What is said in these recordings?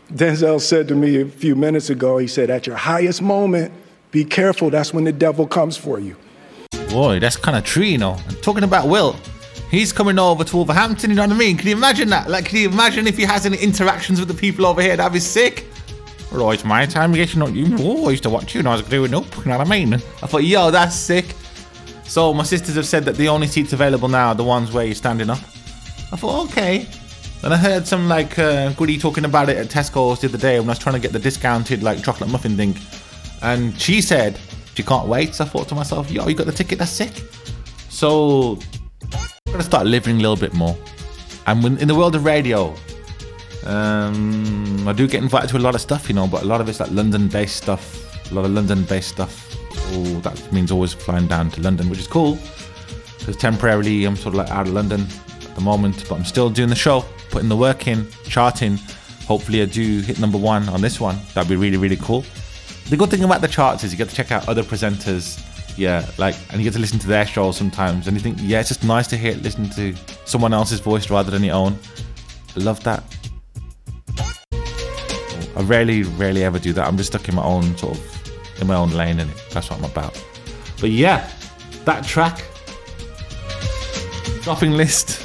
Denzel said to me a few minutes ago, he said, at your highest moment, be careful, that's when the devil comes for you. Boy, that's kind of true, you know. And talking about Will, he's coming over to Wolverhampton, you know what I mean? Can you imagine that? Like, can you imagine if he has any interactions with the people over here? That'd be sick. Right, my time, I used to watch you when I was growing up, you know what I mean? I thought, yo, that's sick. So my sisters have said that the only seats available now are the ones where you're standing up. I thought, okay. Then I heard some like goodie talking about it at Tesco's the other day when I was trying to get the discounted like chocolate muffin thing. And she said, she can't wait. So I thought to myself, yo, you got the ticket, that's sick. So I'm gonna start living a little bit more. And in the world of radio, I do get invited to a lot of stuff, you know, but a lot of it's like London-based stuff. A lot of London-based stuff. Oh, that means always flying down to London, which is cool. Because temporarily I'm sort of like out of London at the moment, but I'm still doing the show, putting the work in, charting. Hopefully I do hit number 1 on this one. That'd be really, really cool. The good thing about the charts is you get to check out other presenters, yeah, like, and you get to listen to their shows sometimes, and you think, yeah, it's just nice to listen to someone else's voice rather than your own. I love that. I rarely ever do that. I'm just stuck in my own sort of, in my own lane, and that's what I'm about. But yeah, that track, Dropping List,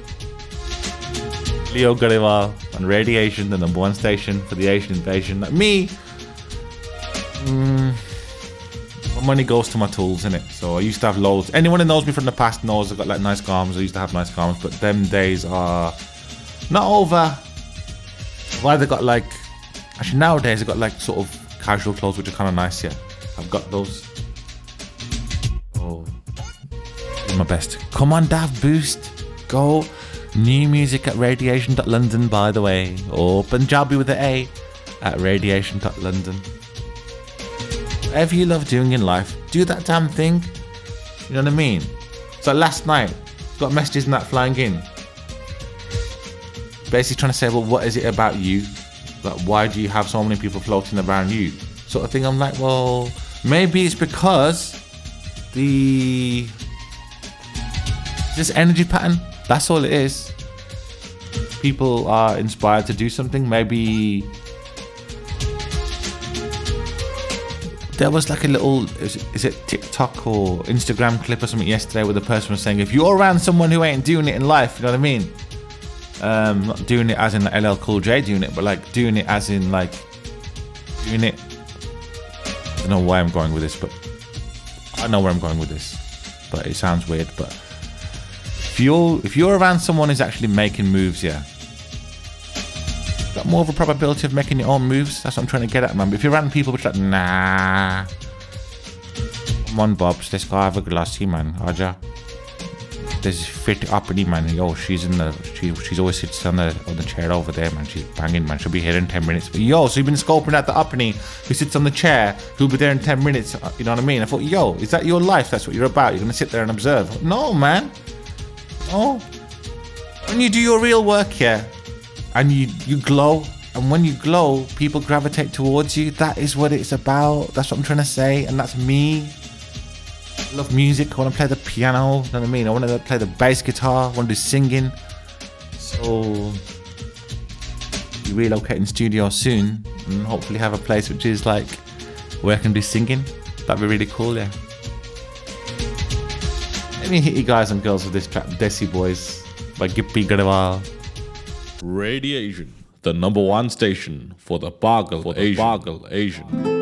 Leo Gariwal on Radiation, the number 1 station for the Asian invasion. Like me, my money goes to my tools, innit? So I used to have loads. Anyone who knows me from the past knows I've got like nice garments. I used to have nice garments, but them days are not over. I've either got like, actually nowadays I've got like sort of casual clothes which are kind of nice, yeah. I've got those. Oh, do my best. Come on, Dav Boost. Go. New music at radiation.london, by the way. Or Punjabi with the A at radiation.london. Whatever you love doing in life, do that damn thing. You know what I mean? So last night, got messages and that flying in. Basically trying to say, well, what is it about you? Like, why do you have so many people floating around you? Sort of thing. I'm like, well, maybe it's because this energy pattern. That's all it is. People are inspired to do something. Maybe there was like a little, is it TikTok or Instagram clip or something yesterday where the person was saying, if you're around someone who ain't doing it in life, you know what I mean? Not doing it as in LL Cool J doing it, but like doing it as in like doing it. I don't know why I'm going with this, but I know where I'm going with this, but it sounds weird. But if you're around someone who's actually making moves, yeah, got more of a probability of making your own moves. That's what I'm trying to get at, man. But if you're around people which are like, nah, come on, Bobs, let's go have a glassy, man. Aja. There's fit uppity, man. Yo, she's always sits on the chair over there, man. She's banging, man. She'll be here in 10 minutes. But yo, so you've been scoping out the uppity who sits on the chair, who'll be there in 10 minutes. You know what I mean? I thought, yo, is that your life? That's what you're about? You're gonna sit there and observe? No, man. No. When you do your real work, yeah, and you glow, and when you glow, people gravitate towards you. That is what it's about. That's what I'm trying to say, and that's me. I love music. I want to play the piano. You know what I mean? I want to play the bass guitar. I want to do singing. So we relocate in studio soon, and hopefully have a place which is like where I can do singing. That'd be really cool, yeah. Let me hit you guys and girls with this track, Desi Boys by Gippy Gariwal. Radiation, the number 1 station for the Bargle Asian.